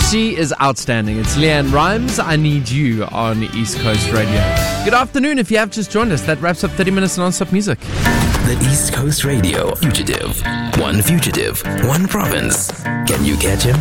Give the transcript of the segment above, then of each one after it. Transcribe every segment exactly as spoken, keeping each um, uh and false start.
She is outstanding. It's Leanne Rimes. I Need You on East Coast Radio. Good afternoon. If you have just joined us, that wraps up thirty minutes of non-stop music. The East Coast Radio Fugitive. One fugitive, one province. Can you catch him?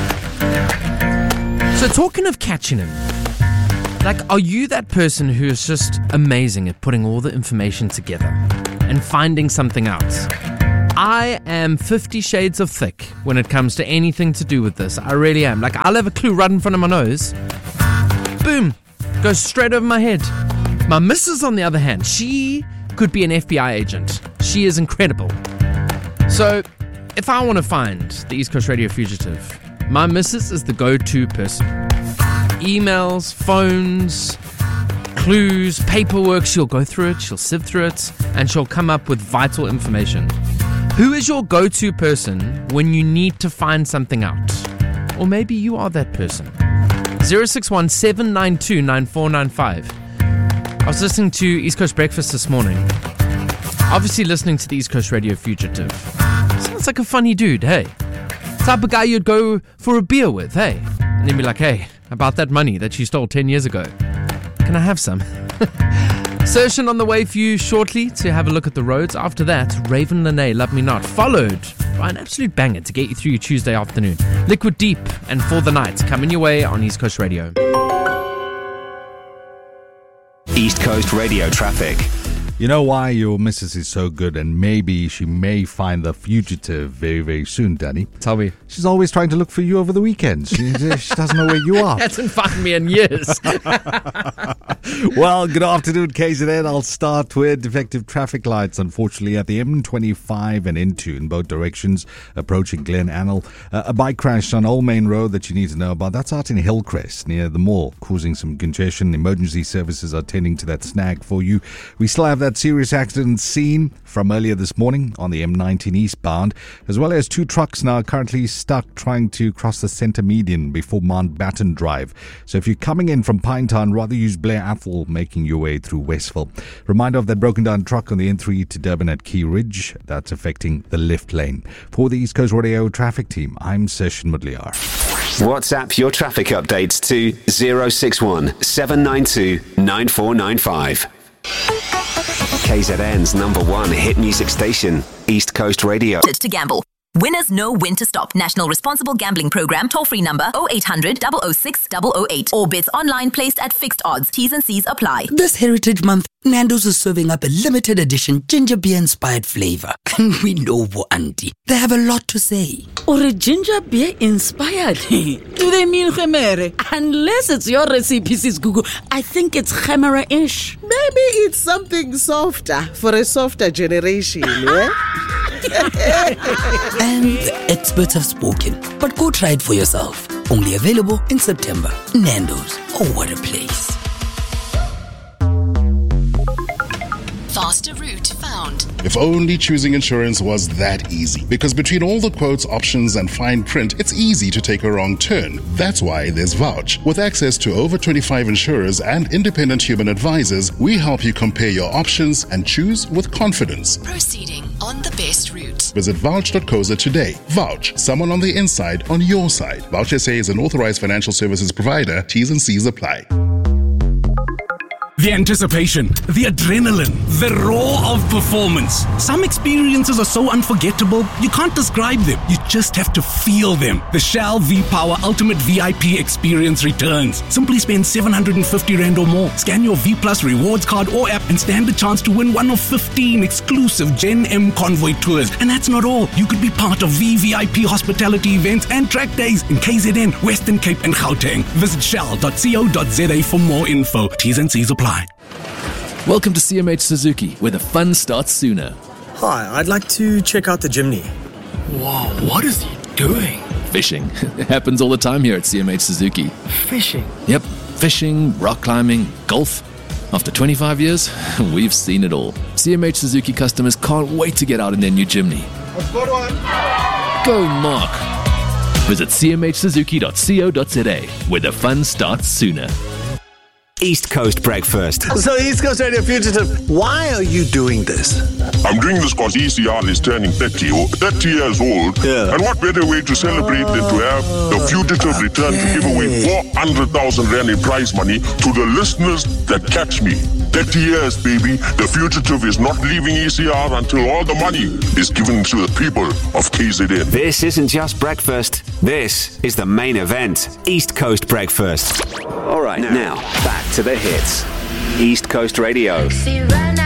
So talking of catching him, like, are you that person who is just amazing at putting all the information together and finding something out? I am fifty shades of thick when it comes to anything to do with this. I really am. Like, I'll have a clue right in front of my nose. Boom. Goes straight over my head. My missus, on the other hand, she could be an F B I agent. She is incredible. So, if I want to find the East Coast Radio Fugitive, my missus is the go-to person. Emails, phones, clues, paperwork. She'll go through it, she'll sift through it, and she'll come up with vital information. Who is your go-to person when you need to find something out? Or maybe you are that person. zero six one, seven nine two, nine four nine five. I was listening to East Coast Breakfast this morning. Obviously listening to the East Coast Radio Fugitive. Sounds like a funny dude, hey? Type of guy you'd go for a beer with, hey? And then be like, hey, about that money that you stole ten years ago. Can I have some? Session on the way for you shortly to have a look at the roads. After that, Raven Lene, Love Me Not, followed by an absolute banger to get you through your Tuesday afternoon. Liquid Deep and For the Night coming your way on East Coast Radio. East Coast Radio traffic. You know why your missus is so good, and maybe she may find the fugitive very, very soon, Danny? Tell me. She's always trying to look for you over the weekends. She, she doesn't know where you are. Hasn't found me in years. Well, good afternoon, K Z N. I'll start with defective traffic lights, unfortunately, at the M twenty-five and into in both directions, approaching Glen Anil. Uh, a bike crash on Old Main Road that you need to know about. That's out in Hillcrest, near the mall, causing some congestion. Emergency services are tending to that snag for you. We still have that serious accident scene from earlier this morning on the M nineteen eastbound, as well as two trucks now currently stuck trying to cross the centre median before Mountbatten Drive. So if you're coming in from Pinetown, rather use Blair Athol making your way through Westville. Reminder of that broken down truck on the N three to Durban at Key Ridge. That's affecting the left lane. For the East Coast Radio traffic team, I'm Session Mudliar. WhatsApp your traffic updates to zero six one, seven nine two, nine four nine five. K Z N's number one hit music station, East Coast Radio. To gamble. Winners know when to stop. National Responsible Gambling Program. Toll-free number oh eight hundred, double oh six, double oh eight. Or bids online placed at fixed odds. T's and C's apply. This Heritage Month, Nando's is serving up a limited edition ginger beer inspired flavor. And we know for auntie, they have a lot to say. Or a ginger beer inspired? Do they mean Khemere? Unless it's your recipe, sis Google, I think it's Khemera-ish. Maybe it's something softer for a softer generation, yeah? And the experts have spoken. But go try it for yourself. Only available in September. Nando's. Oh, what a place. Faster route found. If only choosing insurance was that easy. Because between all the quotes, options, and fine print, it's easy to take a wrong turn. That's why there's Vouch. With access to over twenty-five insurers and independent human advisors, we help you compare your options and choose with confidence. Proceeding on the best route. Visit vouch dot co za today. Vouch. Someone on the inside on your side. Vouch S A is an authorized financial services provider. T's and C's apply. The anticipation, the adrenaline, the roar of performance. Some experiences are so unforgettable, you can't describe them. You just have to feel them. The Shell V-Power Ultimate V I P experience returns. Simply spend seven hundred fifty rand or more. Scan your V Plus rewards card or app and stand a chance to win one of fifteen exclusive Gen M Convoy tours. And that's not all. You could be part of V V I P hospitality events and track days in K Z N, Western Cape and Gauteng. Visit shell dot co dot za for more info. T's and C's apply. Welcome to C M H Suzuki, where the fun starts sooner. Hi, I'd like to check out the Jimny. Wow, what is he doing? Fishing. It happens all the time here at C M H Suzuki. Fishing? Yep, fishing, rock climbing, golf. After twenty-five years, we've seen it all. C M H Suzuki customers can't wait to get out in their new Jimny. I've got one. Go, Mark. Visit c m h suzuki dot co dot za, where the fun starts sooner. East Coast Breakfast. So, East Coast Radio Fugitive, why are you doing this? I'm doing this because E C R is turning thirty, o- thirty years old. Yeah. And what better way to celebrate than to have the Fugitive return to give away four hundred thousand rand in prize money to the listeners that catch me. thirty years, baby. The Fugitive is not leaving E C R until all the money is given to the people of K Z N. This isn't just breakfast. This is the main event. East Coast Breakfast. All right, now, back to the hits. East Coast Radio.